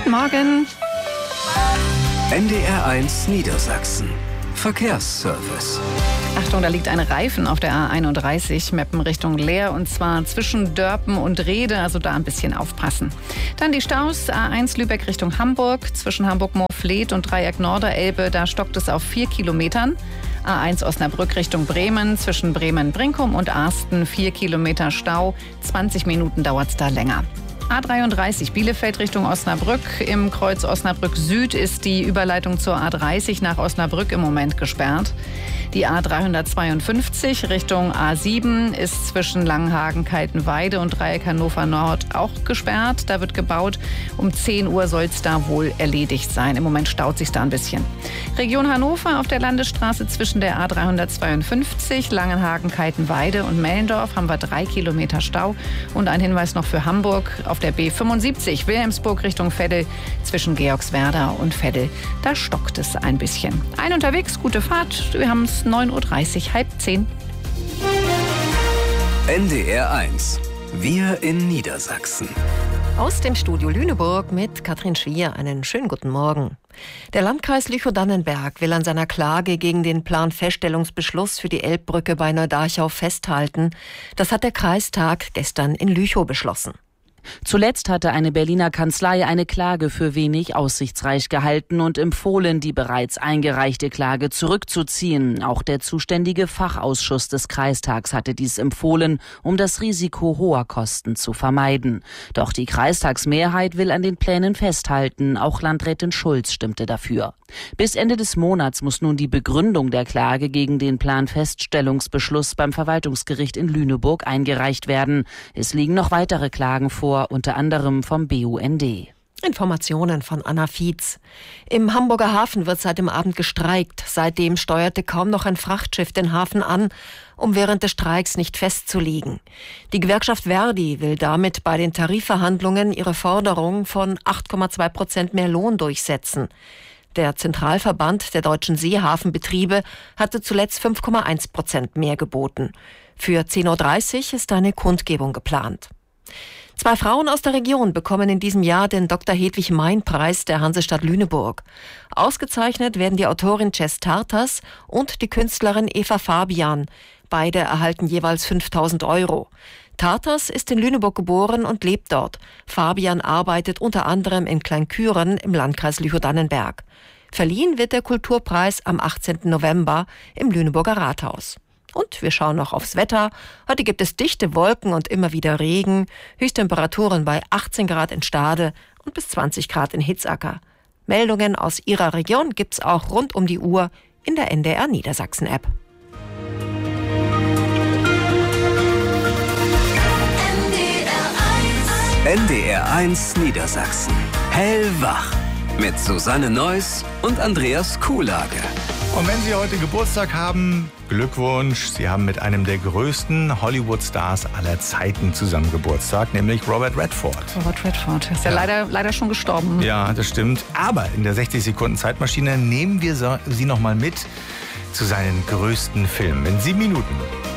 Guten Morgen. NDR1 Niedersachsen. Verkehrsservice. Achtung, da liegt ein Reifen auf der A31 Meppen Richtung Leer und zwar zwischen Dörpen und Rehde, also da ein bisschen aufpassen. Dann die Staus, A1 Lübeck Richtung Hamburg, zwischen Hamburg-Moorfleet und Dreieck Norderelbe, da stockt es auf 4 Kilometern. A1 Osnabrück Richtung Bremen, zwischen Bremen-Brinkum und Arsten 4 Kilometer Stau, 20 Minuten dauert es da länger. A33 Bielefeld Richtung Osnabrück. Im Kreuz Osnabrück Süd ist die Überleitung zur A30 nach Osnabrück im Moment gesperrt. Die A352 Richtung A7 ist zwischen Langenhagen, Kaltenweide und Dreieck Hannover Nord auch gesperrt. Da wird gebaut. Um 10 Uhr soll es da wohl erledigt sein. Im Moment staut sich da ein bisschen. Region Hannover auf der Landesstraße zwischen der A352, Langenhagen, Kaltenweide und Mellendorf haben wir 3 Kilometer Stau. Und ein Hinweis noch für Hamburg. Auf der B75 Wilhelmsburg Richtung Veddel zwischen Georgswerda und Veddel. Da stockt es ein bisschen. Ein unterwegs, gute Fahrt. Wir haben es 9.30 Uhr, halb 10. NDR1. Wir in Niedersachsen. Aus dem Studio Lüneburg mit Katrin Schwier. Einen schönen guten Morgen. Der Landkreis Lüchow-Dannenberg will an seiner Klage gegen den Planfeststellungsbeschluss für die Elbbrücke bei Neudarchau festhalten. Das hat der Kreistag gestern in Lüchow beschlossen. Zuletzt hatte eine Berliner Kanzlei eine Klage für wenig aussichtsreich gehalten und empfohlen, die bereits eingereichte Klage zurückzuziehen. Auch der zuständige Fachausschuss des Kreistags hatte dies empfohlen, um das Risiko hoher Kosten zu vermeiden. Doch die Kreistagsmehrheit will an den Plänen festhalten. Auch Landrätin Schulz stimmte dafür. Bis Ende des Monats muss nun die Begründung der Klage gegen den Planfeststellungsbeschluss beim Verwaltungsgericht in Lüneburg eingereicht werden. Es liegen noch weitere Klagen vor, unter anderem vom BUND. Informationen von Anna Fietz. Im Hamburger Hafen wird seit dem Abend gestreikt. Seitdem steuerte kaum noch ein Frachtschiff den Hafen an, um während des Streiks nicht festzulegen. Die Gewerkschaft Verdi will damit bei den Tarifverhandlungen ihre Forderung von 8,2% mehr Lohn durchsetzen. Der Zentralverband der deutschen Seehafenbetriebe hatte zuletzt 5,1% mehr geboten. Für 10.30 Uhr ist eine Kundgebung geplant. 2 Frauen aus der Region bekommen in diesem Jahr den Dr. Hedwig Mein-Preis der Hansestadt Lüneburg. Ausgezeichnet werden die Autorin Jess Tartas und die Künstlerin Eva Fabian. Beide erhalten jeweils 5.000 €. Tartas ist in Lüneburg geboren und lebt dort. Fabian arbeitet unter anderem in Kleinküren im Landkreis Lüchow-Dannenberg. Verliehen wird der Kulturpreis am 18. November im Lüneburger Rathaus. Und wir schauen noch aufs Wetter. Heute gibt es dichte Wolken und immer wieder Regen. Höchsttemperaturen bei 18 Grad in Stade und bis 20 Grad in Hitzacker. Meldungen aus Ihrer Region gibt's auch rund um die Uhr in der NDR Niedersachsen App. NDR1 Niedersachsen. Hellwach. Mit Susanne Neuss und Andreas Kuhlage. Und wenn Sie heute Geburtstag haben, Glückwunsch. Sie haben mit einem der größten Hollywood-Stars aller Zeiten zusammen Geburtstag, nämlich Robert Redford. Robert Redford ist ja leider schon gestorben. Ja, das stimmt. Aber in der 60-Sekunden-Zeitmaschine nehmen wir Sie noch mal mit zu seinen größten Filmen. In 7 Minuten